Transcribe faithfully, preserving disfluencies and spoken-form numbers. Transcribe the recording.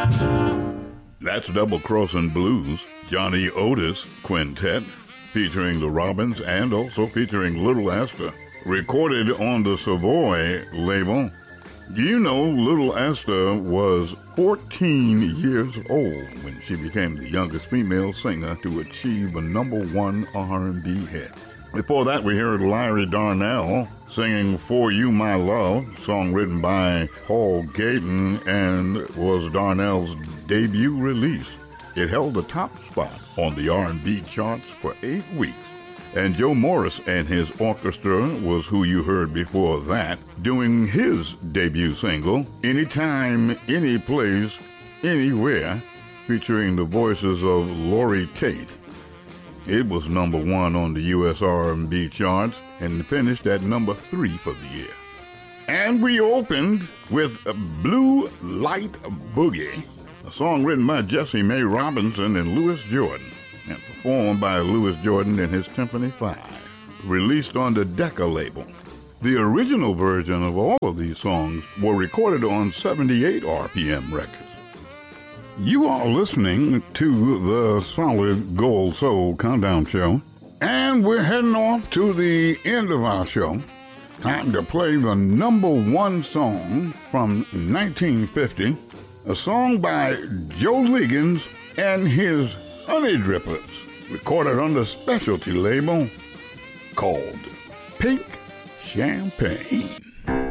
That's Double Crossin' Blues, Johnny Otis Quintet, featuring the Robins and also featuring Little Esther, recorded on the Savoy label. Do you know Little Esther was fourteen years old when she became the youngest female singer to achieve a number one R and B hit? Before that, we heard Larry Darnell singing For You, My Love, song written by Paul Gayton and was Darnell's debut release. It held the top spot on the R and B charts for eight weeks. And Joe Morris and his orchestra was who you heard before that, doing his debut single, Anytime, Any Place, Anywhere, featuring the voices of Lori Tate. It was number one on the U S R and B charts and finished at number three for the year. And we opened with Blue Light Boogie, a song written by Jessie Mae Robinson and Louis Jordan, and performed by Louis Jordan and his Symphony Five, released on the Decca label. The original version of all of these songs were recorded on seventy-eight R P M records. You are listening to the Solid Gold Soul Countdown Show, and we're heading off to the end of our show. Time to play the number one song from nineteen fifty, a song by Joe Liggins and his Honey Drippers, recorded on the specialty label called Pink Champagne.